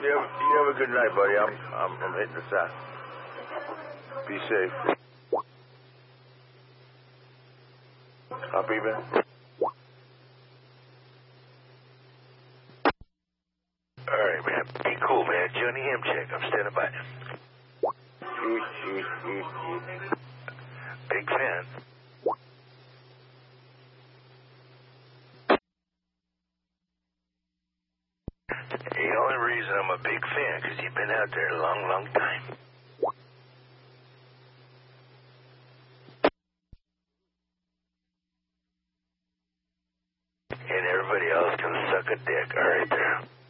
You have a good night, buddy. I'm hitting the south. Be safe. Copy, man. All right, man. Be cool, man. Johnny M check. I'm standing by. Big fan. The only reason I'm a big fan because you've been out there a long, long time. And everybody else can suck a dick. All right, there.